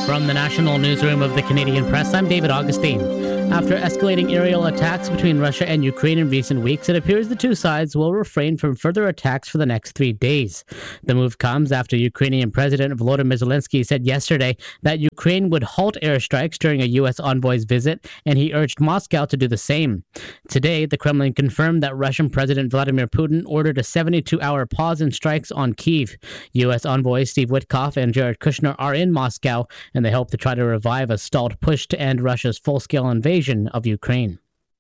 From the national newsroom of the Canadian Press, I'm David Augustine. After escalating aerial attacks between Russia and Ukraine in recent weeks, it appears the two sides will refrain from further attacks for the next 3 days. The move comes after Ukrainian President Volodymyr Zelensky said yesterday that Ukraine would halt airstrikes during a U.S. envoy's visit, and he urged Moscow to do the same. Today, the Kremlin confirmed that Russian President Vladimir Putin ordered a 72-hour pause in strikes on Kyiv. U.S. envoys Steve Witkoff and Jared Kushner are in Moscow, and they hope to try to revive a stalled push to end Russia's full-scale invasion of Ukraine.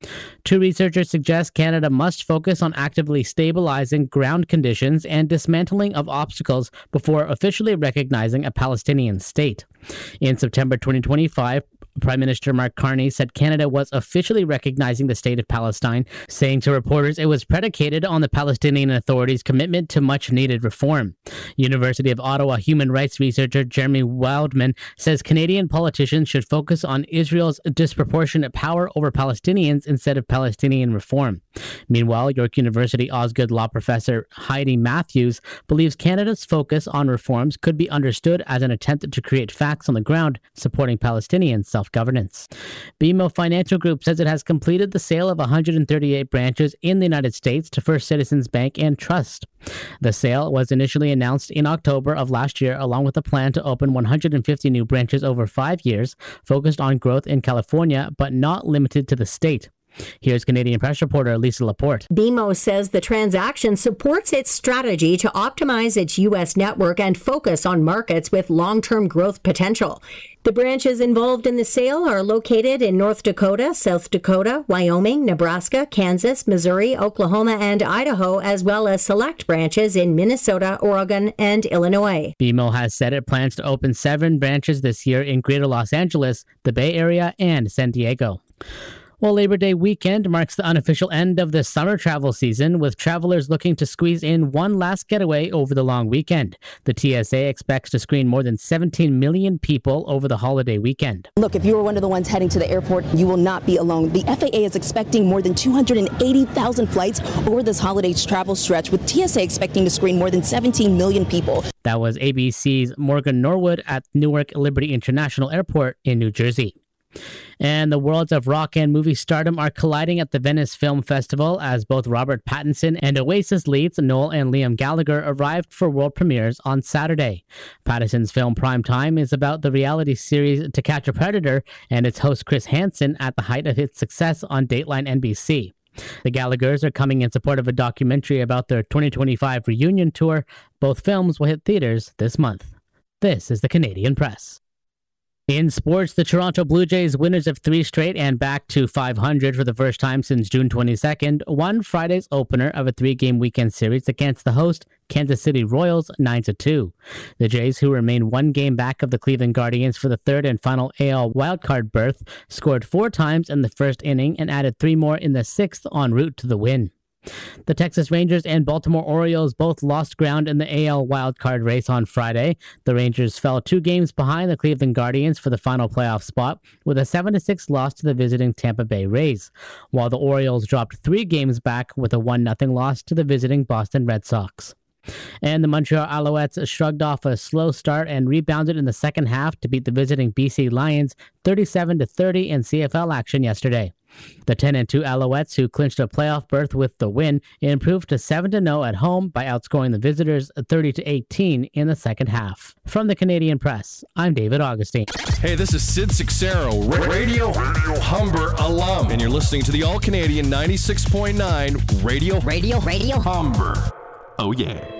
Two researchers suggest Canada must focus on actively stabilizing ground conditions and dismantling of obstacles before officially recognizing a Palestinian state. In September 2025, Prime Minister Mark Carney said Canada was officially recognizing the state of Palestine, saying to reporters it was predicated on the Palestinian Authority's commitment to much-needed reform. University of Ottawa human rights researcher Jeremy Wildman says Canadian politicians should focus on Israel's disproportionate power over Palestinians instead of Palestinian reform. Meanwhile, York University Osgoode law professor Heidi Matthews believes Canada's focus on reforms could be understood as an attempt to create facts on the ground supporting Palestinian self-governance. BMO Financial Group says it has completed the sale of 138 branches in the United States to First Citizens Bank and Trust. The sale was initially announced in October of last year, along with a plan to open 150 new branches over 5 years, focused on growth in California, but not limited to the state. Here's Canadian Press reporter Lisa Laporte. BMO says the transaction supports its strategy to optimize its U.S. network and focus on markets with long-term growth potential. The branches involved in the sale are located in North Dakota, South Dakota, Wyoming, Nebraska, Kansas, Missouri, Oklahoma, and Idaho, as well as select branches in Minnesota, Oregon, and Illinois. BMO has said it plans to open 7 branches this year in Greater Los Angeles, the Bay Area, and San Diego. Well, Labor Day weekend marks the unofficial end of the summer travel season, with travelers looking to squeeze in one last getaway over the long weekend. The TSA expects to screen more than 17 million people over the holiday weekend. Look, if you were one of the ones heading to the airport, you will not be alone. The FAA is expecting more than 280,000 flights over this holiday travel stretch, with TSA expecting to screen more than 17 million people. That was ABC's Morgan Norwood at Newark Liberty International Airport in New Jersey. And the worlds of rock and movie stardom are colliding at the Venice Film Festival as both Robert Pattinson and Oasis leads Noel and Liam Gallagher arrived for world premieres on Saturday. Pattinson's film Prime Time is about the reality series To Catch a Predator and its host Chris Hansen at the height of its success on Dateline NBC. The Gallaghers are coming in support of a documentary about their 2025 reunion tour. Both films will hit theaters this month. This is the Canadian Press. In sports, the Toronto Blue Jays, winners of 3 straight and back to 500 for the first time since June 22nd, won Friday's opener of a 3-game weekend series against the host Kansas City Royals 9-2. The Jays, who remain 1 game back of the Cleveland Guardians for the 3rd and final AL wildcard berth, scored 4 times in the first inning and added 3 more in the 6th en route to the win. The Texas Rangers and Baltimore Orioles both lost ground in the AL wildcard race on Friday. The Rangers fell 2 games behind the Cleveland Guardians for the final playoff spot, with a 7-6 loss to the visiting Tampa Bay Rays, while the Orioles dropped 3 games back with a 1-0 loss to the visiting Boston Red Sox. And the Montreal Alouettes shrugged off a slow start and rebounded in the second half to beat the visiting BC Lions 37-30 in CFL action yesterday. The 10-2 Alouettes, who clinched a playoff berth with the win, improved to 7-0 at home by outscoring the visitors 30-18 in the second half. From the Canadian Press, I'm David Augustine. Hey, this is Sid Sixero, Radio Humber alum, and you're listening to the All-Canadian 96.9 Radio Humber. Oh yeah.